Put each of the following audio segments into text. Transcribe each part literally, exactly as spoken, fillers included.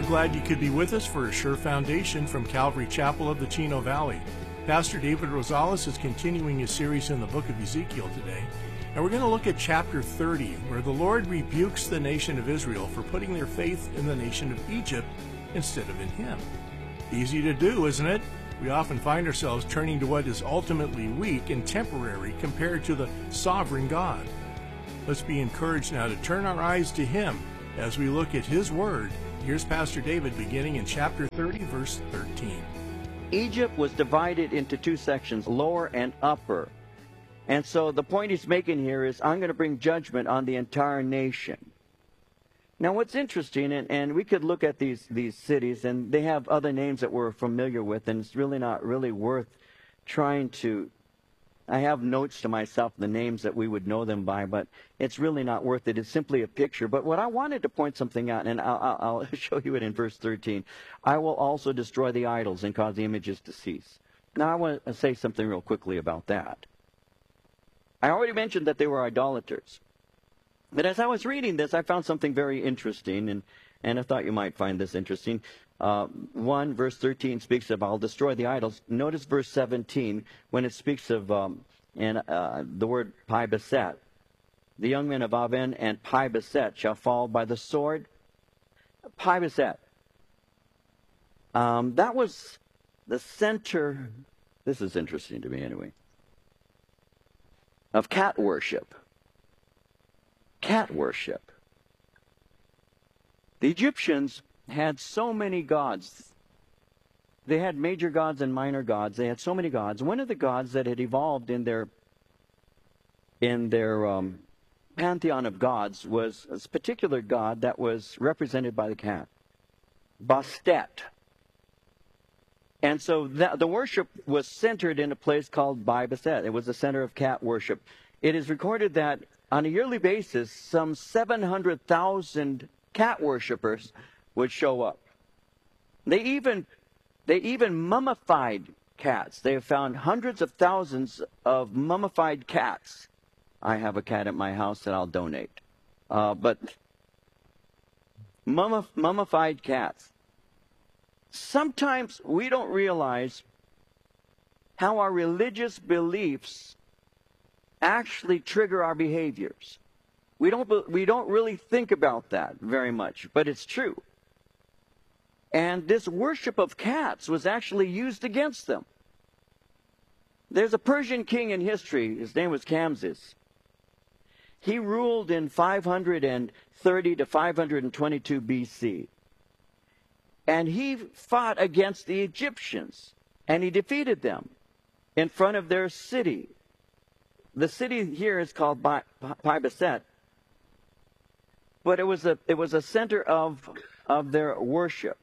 We're glad you could be with us for a Sure Foundation from Calvary Chapel of the Chino Valley. Pastor David Rosales is continuing his series in the book of Ezekiel today, and we're going to look at chapter thirty, where the Lord rebukes the nation of Israel for putting their faith in the nation of Egypt instead of in Him. Easy to do, isn't it? We often find ourselves turning to what is ultimately weak and temporary compared to the sovereign God. Let's be encouraged now to turn our eyes to Him as we look at His Word. Here's Pastor David beginning in chapter thirty, verse thirteen. Egypt was divided into two sections, lower and upper. And so the point he's making here is, I'm going to bring judgment on the entire nation. Now what's interesting, and, and we could look at these, these cities, and they have other names that we're familiar with, and it's really not really worth trying to... I have notes to myself, the names that we would know them by, but it's really not worth it. It's simply a picture. But what I wanted to point something out, and I'll, I'll, I'll show you it in verse thirteen. I will also destroy the idols and cause the images to cease. Now I want to say something real quickly about that. I already mentioned that they were idolaters. But as I was reading this, I found something very interesting, and, and I thought you might find this interesting. Uh, one, verse thirteen speaks of, I'll destroy the idols. Notice verse seventeen, when it speaks of um, and, uh, the word Pi-Beset. The young men of Aven and Pi-Beset shall fall by the sword. Pi-Beset. Um, that was the center, this is interesting to me anyway, of cat worship. Cat worship. The Egyptians had so many gods. They had major gods and minor gods. They had so many gods. One of the gods that had evolved in their in their um, pantheon of gods was a particular god that was represented by the cat, Bastet. And so that, the worship was centered in a place called Pi-Beset. It was the center of cat worship. It is recorded that on a yearly basis, some seven hundred thousand cat worshippers would show up. They even, they even mummified cats. They have found hundreds of thousands of mummified cats. I have a cat at my house that I'll donate. Uh, but mummif mummified cats. Sometimes we don't realize how our religious beliefs actually trigger our behaviors. We don't, we don't really think about that very much, but it's true. And this worship of cats was actually used against them. There's a Persian king in history. His name was Camses. He ruled in five hundred thirty to five hundred twenty-two B C. And he fought against the Egyptians, and he defeated them in front of their city. The city here is called Pi-Beset, but it was a it was a center of of their worship.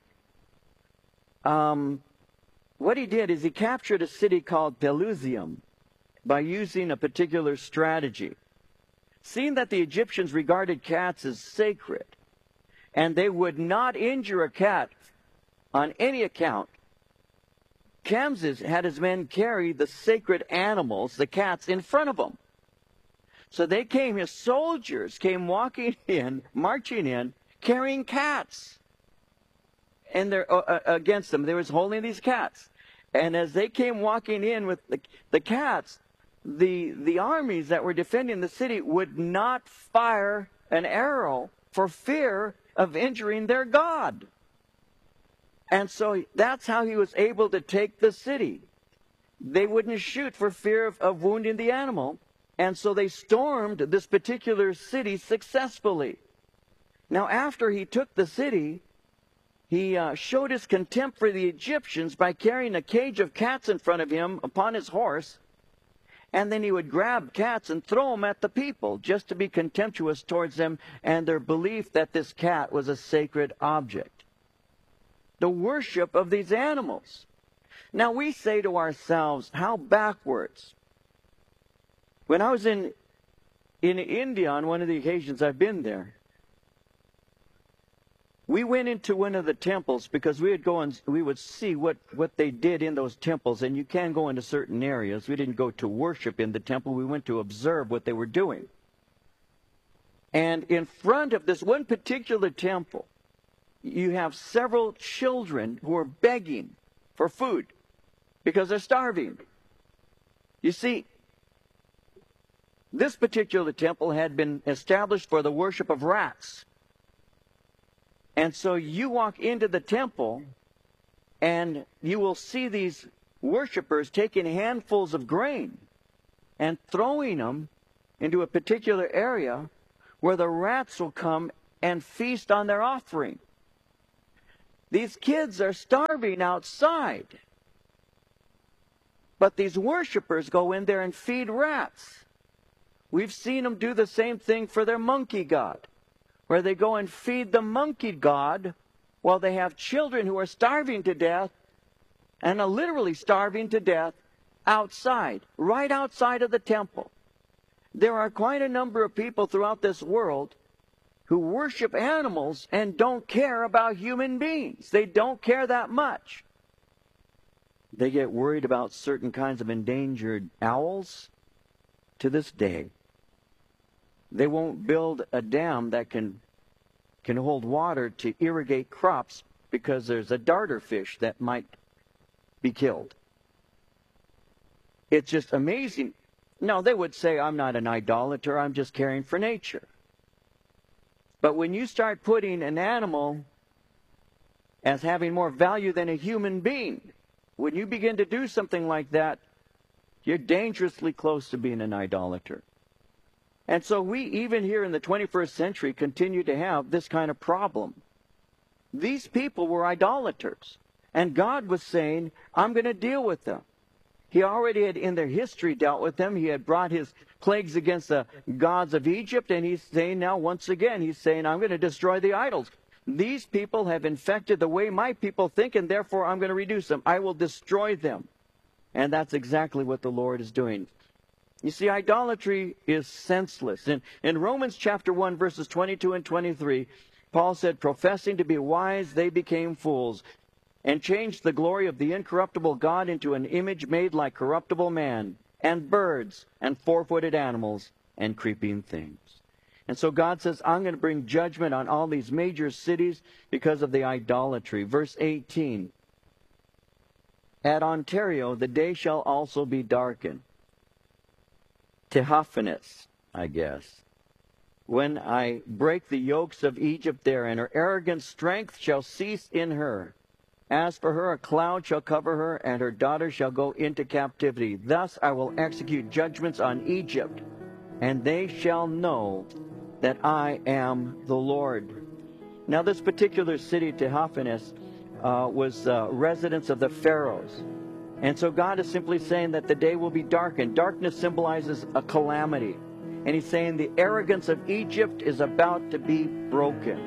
Um, what he did is he captured a city called Pelusium by using a particular strategy. Seeing that the Egyptians regarded cats as sacred, and they would not injure a cat on any account, Camses had his men carry the sacred animals, the cats, in front of them. So they came, his soldiers came walking in, marching in, carrying cats. And they're uh, against them. They was holding these cats. And as they came walking in with the, the cats, the, the armies that were defending the city would not fire an arrow for fear of injuring their god. And so that's how he was able to take the city. They wouldn't shoot for fear of, of wounding the animal. And so they stormed this particular city successfully. Now, after he took the city, he uh, showed his contempt for the Egyptians by carrying a cage of cats in front of him upon his horse. And then he would grab cats and throw them at the people just to be contemptuous towards them and their belief that this cat was a sacred object. The worship of these animals. Now we say to ourselves, how backwards. When I was in, in India on one of the occasions I've been there, we went into one of the temples because we would go and we would see what, what they did in those temples. And you can go into certain areas. We didn't go to worship in the temple. We went to observe what they were doing. And in front of this one particular temple, you have several children who are begging for food because they're starving. You see, this particular temple had been established for the worship of rats. And so you walk into the temple and you will see these worshipers taking handfuls of grain and throwing them into a particular area where the rats will come and feast on their offering. These kids are starving outside, but these worshipers go in there and feed rats. We've seen them do the same thing for their monkey god, where they go and feed the monkey god while they have children who are starving to death and are literally starving to death outside, right outside of the temple. There are quite a number of people throughout this world who worship animals and don't care about human beings. They don't care that much. They get worried about certain kinds of endangered owls to this day. They won't build a dam that can, can hold water to irrigate crops because there's a darter fish that might be killed. It's just amazing. No, they would say, I'm not an idolater, I'm just caring for nature. But when you start putting an animal as having more value than a human being, when you begin to do something like that, you're dangerously close to being an idolater. And so we, even here in the twenty-first century, continue to have this kind of problem. These people were idolaters, and God was saying, I'm going to deal with them. He already had in their history dealt with them. He had brought his plagues against the gods of Egypt, and he's saying now, once again, he's saying, I'm going to destroy the idols. These people have infected the way my people think, and therefore I'm going to reduce them. I will destroy them. And that's exactly what the Lord is doing. You see, idolatry is senseless. In, in Romans chapter one, verses twenty-two and twenty-three, Paul said, professing to be wise, they became fools, and changed the glory of the incorruptible God into an image made like corruptible man, and birds, and four-footed animals, and creeping things. And so God says, I'm going to bring judgment on all these major cities because of the idolatry. Verse eighteen, at Ontario the day shall also be darkened. Tehaphnehes, I guess. When I break the yokes of Egypt there, and her arrogant strength shall cease in her. As for her, a cloud shall cover her, and her daughters shall go into captivity. Thus I will execute judgments on Egypt, and they shall know that I am the Lord. Now this particular city, Tehaphnehes, uh, was uh, residence of the pharaohs. And so God is simply saying that the day will be darkened. Darkness symbolizes a calamity. And he's saying the arrogance of Egypt is about to be broken.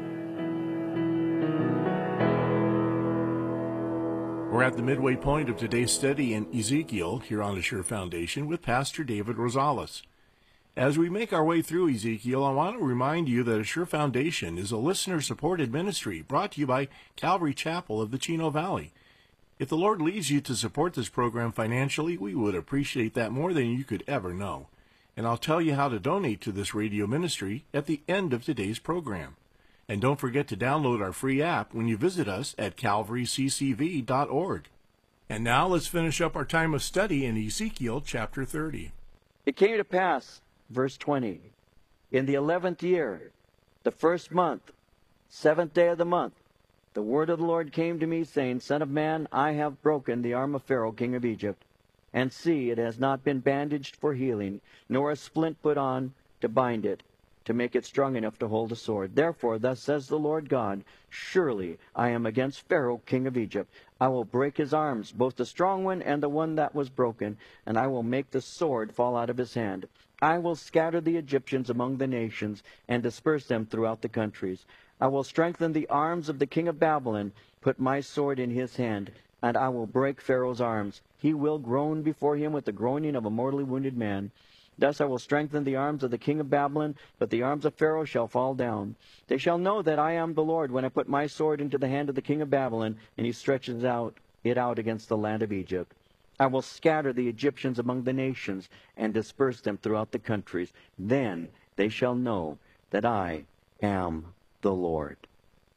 We're at the midway point of today's study in Ezekiel here on Assure Foundation with Pastor David Rosales. As we make our way through Ezekiel, I want to remind you that Assure Foundation is a listener-supported ministry brought to you by Calvary Chapel of the Chino Valley. If the Lord leads you to support this program financially, we would appreciate that more than you could ever know. And I'll tell you how to donate to this radio ministry at the end of today's program. And don't forget to download our free app when you visit us at calvary c c v dot org. And now let's finish up our time of study in Ezekiel chapter thirty. It came to pass, verse twenty, in the eleventh year, the first month, seventh day of the month, the word of the Lord came to me, saying, Son of man, I have broken the arm of Pharaoh, king of Egypt. And see, it has not been bandaged for healing, nor a splint put on to bind it, to make it strong enough to hold a sword. Therefore, thus says the Lord God, surely I am against Pharaoh, king of Egypt. I will break his arms, both the strong one and the one that was broken, and I will make the sword fall out of his hand. I will scatter the Egyptians among the nations, and disperse them throughout the countries. I will strengthen the arms of the king of Babylon, put my sword in his hand, and I will break Pharaoh's arms. He will groan before him with the groaning of a mortally wounded man. Thus I will strengthen the arms of the king of Babylon, but the arms of Pharaoh shall fall down. They shall know that I am the Lord when I put my sword into the hand of the king of Babylon, and he stretches out it out against the land of Egypt. I will scatter the Egyptians among the nations, and disperse them throughout the countries. Then they shall know that I am the Lord.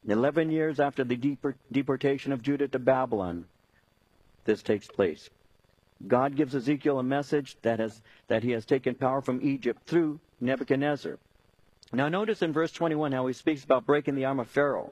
Eleven years after the deport- deportation of Judah to Babylon, this takes place. God gives Ezekiel a message that has that he has taken power from Egypt through Nebuchadnezzar. Now notice in verse twenty-one how he speaks about breaking the arm of Pharaoh.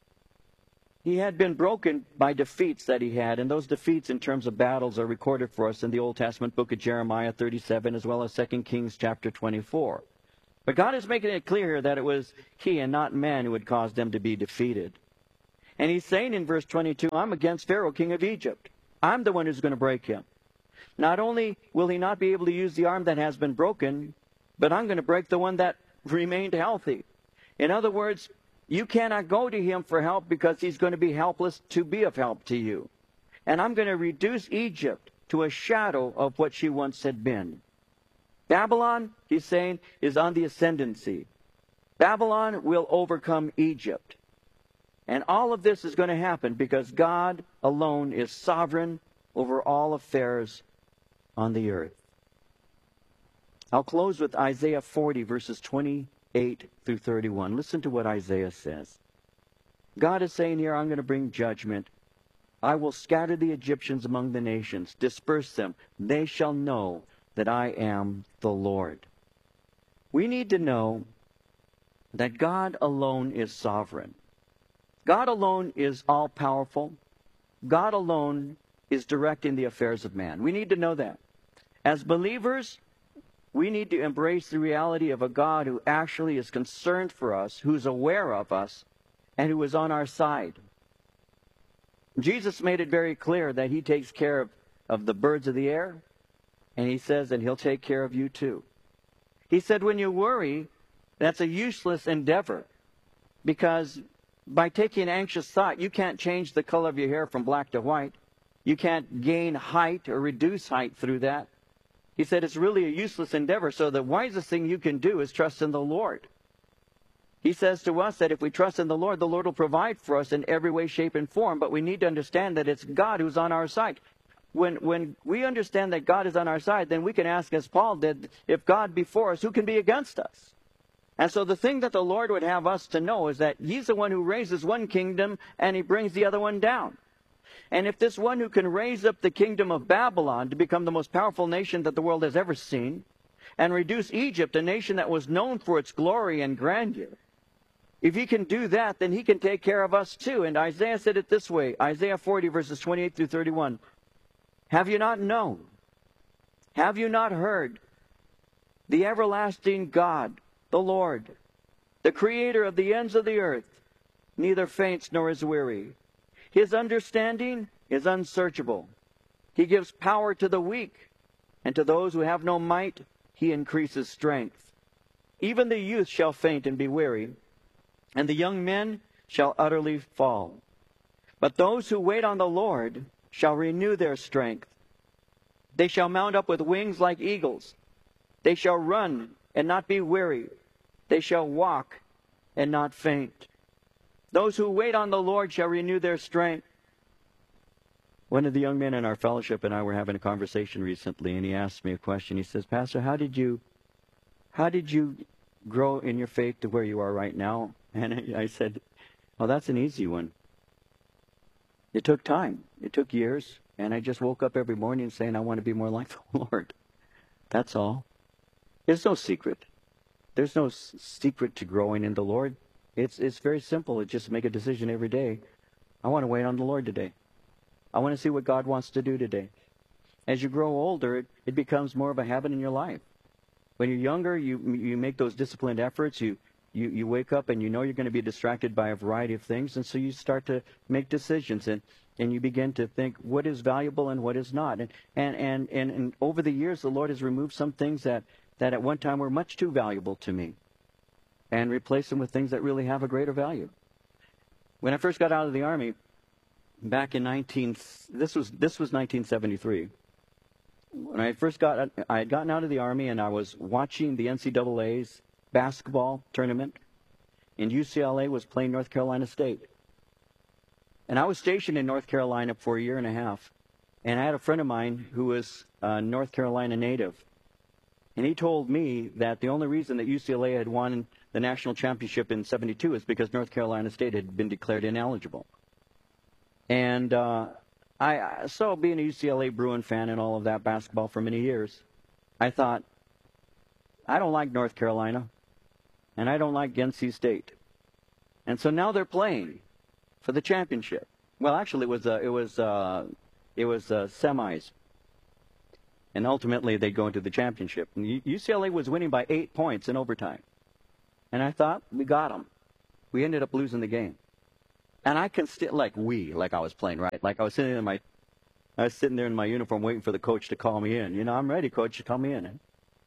He had been broken by defeats that he had, and those defeats in terms of battles are recorded for us in the Old Testament book of Jeremiah thirty-seven as well as Second Kings chapter twenty-four. But God is making it clear that it was he and not man who had caused them to be defeated. And he's saying in verse twenty-two, I'm against Pharaoh, king of Egypt. I'm the one who's going to break him. Not only will he not be able to use the arm that has been broken, but I'm going to break the one that remained healthy. In other words, you cannot go to him for help because he's going to be helpless to be of help to you. And I'm going to reduce Egypt to a shadow of what she once had been. Babylon, he's saying, is on the ascendancy. Babylon will overcome Egypt. And all of this is going to happen because God alone is sovereign over all affairs on the earth. I'll close with Isaiah forty, verses twenty-eight through thirty-one. Listen to what Isaiah says. God is saying here, I'm going to bring judgment. I will scatter the Egyptians among the nations, disperse them. They shall know that I am the Lord. We need to know that God alone is sovereign. God alone is all-powerful. God alone is directing the affairs of man. We need to know that. As believers, we need to embrace the reality of a God who actually is concerned for us, who's aware of us, and who is on our side. Jesus made it very clear that he takes care of, of the birds of the air, and he says that he'll take care of you too. He said when you worry, that's a useless endeavor, because by taking anxious thought, you can't change the color of your hair from black to white. You can't gain height or reduce height through that. He said it's really a useless endeavor, so the wisest thing you can do is trust in the Lord. He says to us that if we trust in the Lord, the Lord will provide for us in every way, shape, and form, but we need to understand that it's God who's on our side. When, when we understand that God is on our side, then we can ask, as Paul did, if God be for us, who can be against us? And so the thing that the Lord would have us to know is that he's the one who raises one kingdom and he brings the other one down. And if this one who can raise up the kingdom of Babylon to become the most powerful nation that the world has ever seen, and reduce Egypt, a nation that was known for its glory and grandeur, if he can do that, then he can take care of us too. And Isaiah said it this way, Isaiah forty, verses twenty-eight through thirty-one. Have you not known? Have you not heard? The everlasting God, the Lord, the creator of the ends of the earth, neither faints nor is weary. His understanding is unsearchable. He gives power to the weak, and to those who have no might, he increases strength. Even the youth shall faint and be weary, and the young men shall utterly fall. But those who wait on the Lord shall renew their strength. They shall mount up with wings like eagles. They shall run and not be weary. They shall walk and not faint. Those who wait on the Lord shall renew their strength. One of the young men in our fellowship and I were having a conversation recently, and he asked me a question. He says, Pastor, how did you, how did you grow in your faith to where you are right now? And I said, oh, that's an easy one. It took time. It took years. And I just woke up every morning saying, I want to be more like the Lord. That's all. There's no secret. There's no s- secret to growing in the Lord. It's it's very simple. It's just make a decision every day. I want to wait on the Lord today. I want to see what God wants to do today. As you grow older, it, it becomes more of a habit in your life. When you're younger, you you make those disciplined efforts. You, you, you wake up and you know you're going to be distracted by a variety of things. And so you start to make decisions. And, and you begin to think what is valuable and what is not. And, and, and, and, and over the years, the Lord has removed some things that, that at one time were much too valuable to me, and replace them with things that really have a greater value. When I first got out of the Army, back in nineteen, this was this was nineteen seventy-three. When I first got, I had gotten out of the Army, and I was watching the N C double A's basketball tournament, and U C L A was playing North Carolina State. And I was stationed in North Carolina for a year and a half, and I had a friend of mine who was a North Carolina native. And he told me that the only reason that U C L A had won the national championship in seventy-two is because North Carolina State had been declared ineligible. And uh, I, so being a U C L A Bruin fan and all of that basketball for many years, I thought, I don't like North Carolina, and I don't like N C State. And so now they're playing for the championship. Well, actually, it was uh, it was uh, it was uh, semis, and ultimately they go into the championship. And U C L A was winning by eight points in overtime, and I thought we got them. We ended up losing the game, and I can still like we like I was playing right, like I was sitting in my, I was sitting there in my uniform waiting for the coach to call me in. You know, I'm ready, coach, to call me in.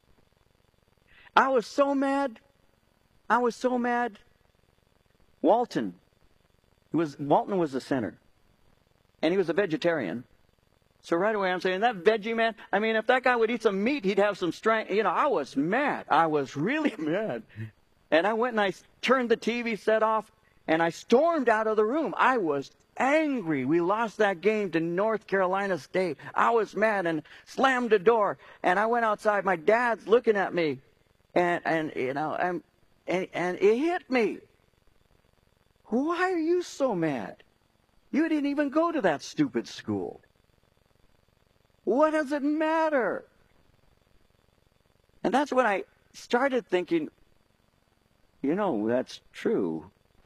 I was so mad. I was so mad. Walton. It was Walton was the center, and he was a vegetarian. So right away I'm saying, that veggie man, I mean, if that guy would eat some meat, he'd have some strength. You know, I was mad. I was really mad. And I went and I turned the T V set off, and I stormed out of the room. I was angry. We lost that game to North Carolina State. I was mad and slammed the door. And I went outside. My dad's looking at me, and, and you know, and, and, and it hit me. Why are you so mad? You didn't even go to that stupid school. What does it matter? And that's when I started thinking, you know, that's true.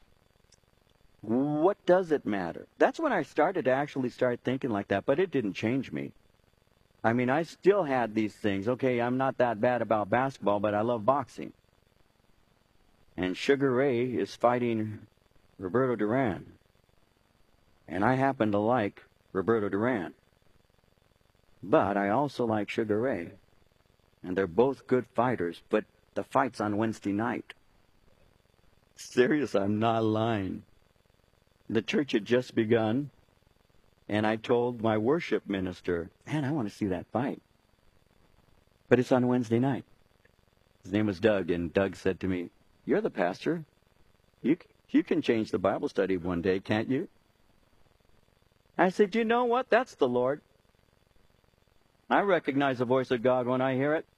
What does it matter? That's when I started to actually start thinking like that, but it didn't change me. I mean, I still had these things. Okay, I'm not that bad about basketball, but I love boxing. And Sugar Ray is fighting Roberto Duran. And I happen to like Roberto Duran. But I also like Sugar Ray. And they're both good fighters, but the fight's on Wednesday night. Serious, I'm not lying. The church had just begun, and I told my worship minister, man, I want to see that fight. But it's on Wednesday night. His name was Doug, and Doug said to me, you're the pastor. You, you can change the Bible study one day, can't you? I said, you know what? That's the Lord. I recognize the voice of God when I hear it.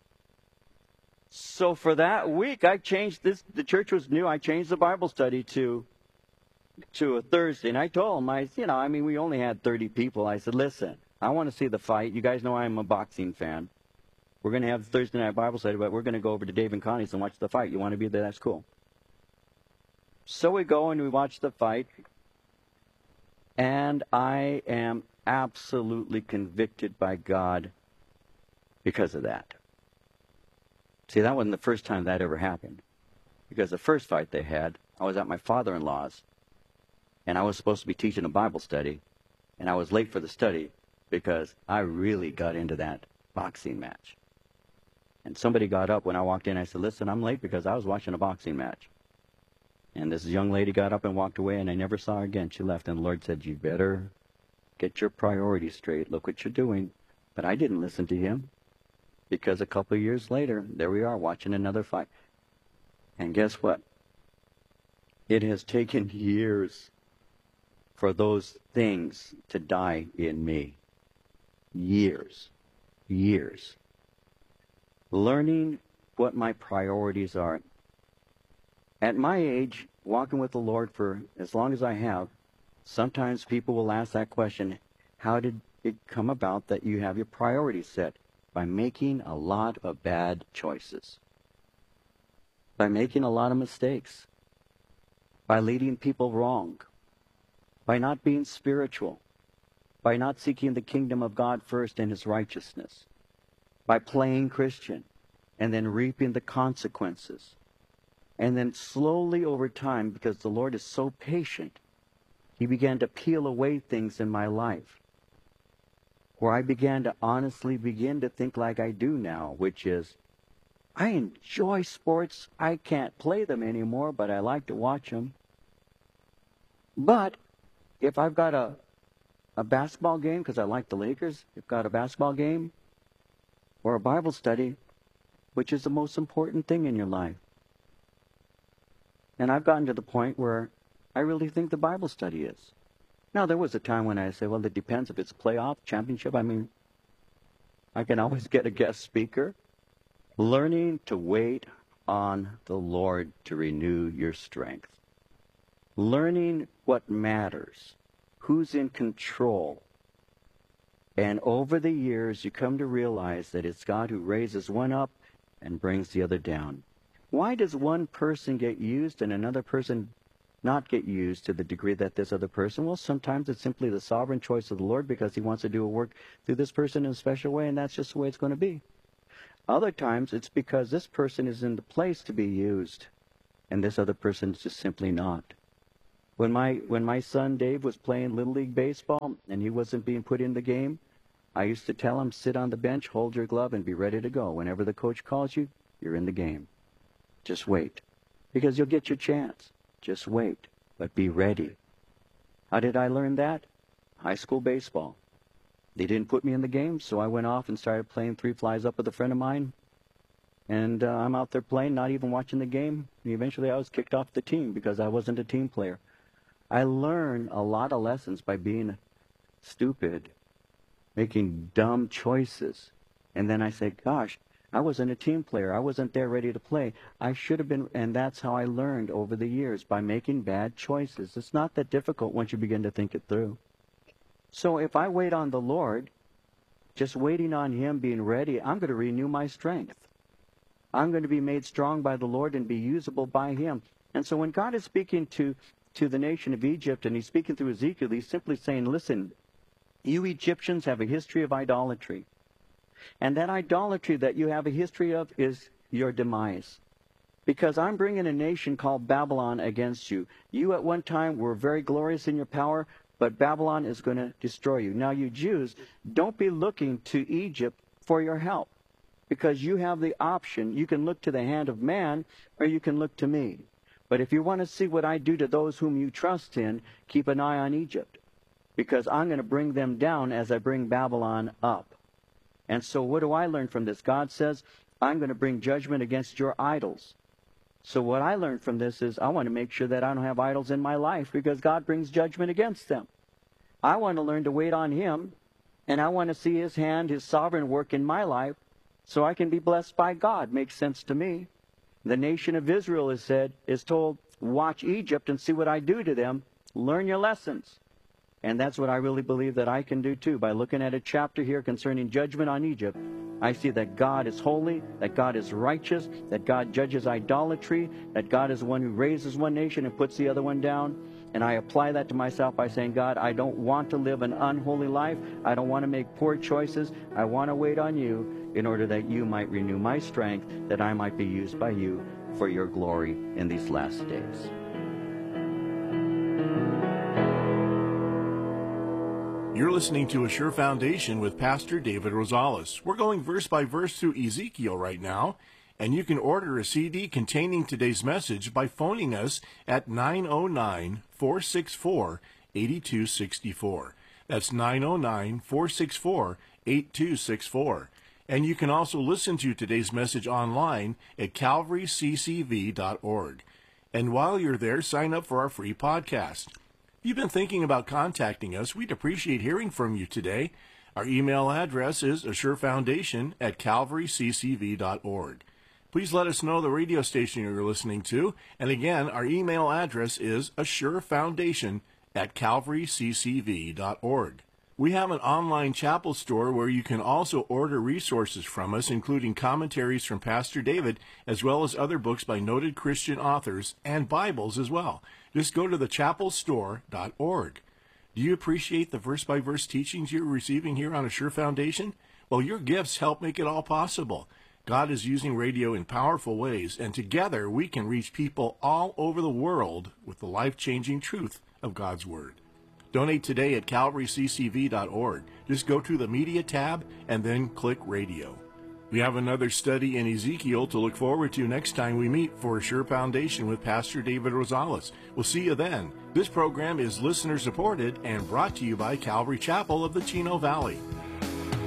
So for that week, I changed this. The church was new. I changed the Bible study to to a Thursday. And I told them, I, you know, I mean, we only had thirty people. I said, listen, I want to see the fight. You guys know I'm a boxing fan. We're going to have the Thursday night Bible study, but we're going to go over to Dave and Connie's and watch the fight. You want to be there? That's cool. So we go and we watch the fight. And I am absolutely convicted by God because of that. See, that wasn't the first time that ever happened. Because the first fight they had, I was at my father-in-law's, and I was supposed to be teaching a Bible study, and I was late for the study because I really got into that boxing match. And somebody got up when I walked in. I said, listen, I'm late because I was watching a boxing match. And this young lady got up and walked away, and I never saw her again. She left, and the Lord said, you better get your priorities straight. Look what you're doing. But I didn't listen to him, because a couple of years later, there we are watching another fight. And guess what? It has taken years for those things to die in me. Years. Years. Learning what my priorities are. At my age, walking with the Lord for as long as I have, sometimes people will ask that question, how did it come about that you have your priorities set? By making a lot of bad choices. By making a lot of mistakes. By leading people wrong. By not being spiritual. By not seeking the kingdom of God first and His righteousness. By playing Christian and then reaping the consequences. And then slowly over time, because the Lord is so patient, He began to peel away things in my life. Where I began to honestly begin to think like I do now, which is, I enjoy sports. I can't play them anymore, but I like to watch them. But if I've got a, a basketball game, because I like the Lakers, if I've got a basketball game or a Bible study, which is the most important thing in your life? And I've gotten to the point where I really think the Bible study is. Now, there was a time when I say, well, it depends if it's a playoff, championship. I mean, I can always get a guest speaker. Learning to wait on the Lord to renew your strength. Learning what matters, who's in control. And over the years, you come to realize that it's God who raises one up and brings the other down. Why does one person get used and another person not get used to the degree that this other person? Well, sometimes it's simply the sovereign choice of the Lord because he wants to do a work through this person in a special way, and that's just the way it's going to be. Other times, it's because this person is in the place to be used, and this other person is just simply not. When my when my son Dave was playing Little League Baseball and he wasn't being put in the game, I used to tell him, sit on the bench, hold your glove, and be ready to go. Whenever the coach calls you, you're in the game. Just wait, because you'll get your chance. Just wait, but be ready. How did I learn that? High school baseball. They didn't put me in the game, so I went off and started playing three flies up with a friend of mine. And uh, I'm out there playing, not even watching the game. And eventually I was kicked off the team because I wasn't a team player. I learned a lot of lessons by being stupid, making dumb choices. And then I said, gosh, I wasn't a team player. I wasn't there ready to play. I should have been, and that's how I learned over the years, by making bad choices. It's not that difficult once you begin to think it through. So if I wait on the Lord, just waiting on him, being ready, I'm going to renew my strength. I'm going to be made strong by the Lord and be usable by him. And so when God is speaking to, to the nation of Egypt, and he's speaking through Ezekiel, he's simply saying, listen, you Egyptians have a history of idolatry. And that idolatry that you have a history of is your demise. Because I'm bringing a nation called Babylon against you. You at one time were very glorious in your power, but Babylon is going to destroy you. Now you Jews, don't be looking to Egypt for your help. Because you have the option. You can look to the hand of man, or you can look to me. But if you want to see what I do to those whom you trust in, keep an eye on Egypt. Because I'm going to bring them down as I bring Babylon up. And so what do I learn from this? God says, I'm going to bring judgment against your idols. So what I learned from this is I want to make sure that I don't have idols in my life, because God brings judgment against them. I want to learn to wait on him, and I want to see his hand, his sovereign work in my life, so I can be blessed by God. Makes sense to me. The nation of Israel is said, is told, watch Egypt and see what I do to them. Learn your lessons. And that's what I really believe that I can do too. By looking at a chapter here concerning judgment on Egypt, I see that God is holy, that God is righteous, that God judges idolatry, that God is the one who raises one nation and puts the other one down. And I apply that to myself by saying, God, I don't want to live an unholy life. I don't want to make poor choices. I want to wait on you in order that you might renew my strength, that I might be used by you for your glory in these last days. You're listening to A Sure Foundation with Pastor David Rosales. We're going verse by verse through Ezekiel right now, and you can order a C D containing today's message by phoning us at nine oh nine, four six four, eight two six four. That's nine oh nine, four six four, eight two six four. And you can also listen to today's message online at calvary c c v dot org. And while you're there, sign up for our free podcast. If you've been thinking about contacting us, we'd appreciate hearing from you today. Our email address is assurefoundation at calvary c c v dot org. Please let us know the radio station you're listening to. And again, our email address is assurefoundation at calvary c c v dot org. We have an online chapel store where you can also order resources from us, including commentaries from Pastor David, as well as other books by noted Christian authors, and Bibles as well. Just go to the chapel store dot org. Do you appreciate the verse-by-verse teachings you're receiving here on A Sure Foundation? Well, your gifts help make it all possible. God is using radio in powerful ways, and together we can reach people all over the world with the life-changing truth of God's Word. Donate today at calvary c c v dot org. Just go to the Media tab and then click Radio. We have another study in Ezekiel to look forward to next time we meet for A Sure Foundation with Pastor David Rosales. We'll see you then. This program is listener-supported and brought to you by Calvary Chapel of the Chino Valley.